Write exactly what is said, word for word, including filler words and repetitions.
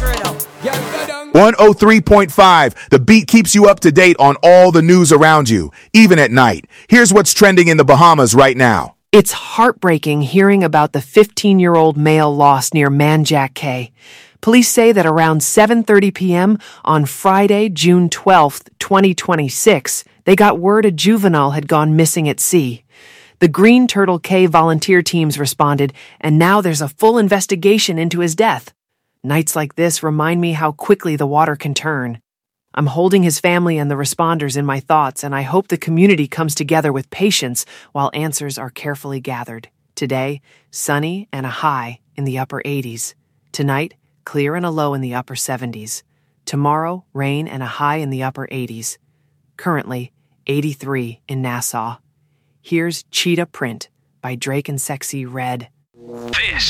one oh three point five. The Beat keeps you up to date on all the news around you, even at night. Here's what's trending in the Bahamas right now. It's heartbreaking hearing about the fifteen-year-old male lost near Manjac Cay. Police say that around seven thirty p.m. on Friday, June twelfth, twenty twenty-six, they got word a juvenile had gone missing at sea. The Green Turtle Cay volunteer teams responded, and now there's a full investigation into his death. Nights like this remind me how quickly the water can turn. I'm holding his family and the responders in my thoughts, and I hope the community comes together with patience while answers are carefully gathered. Today, sunny and a high in the upper eighties. Tonight, clear and a low in the upper seventies. Tomorrow, rain and a high in the upper eighties. Currently, eighty-three in Nassau. Here's Cheetah Print by Drake and Sexy Red. This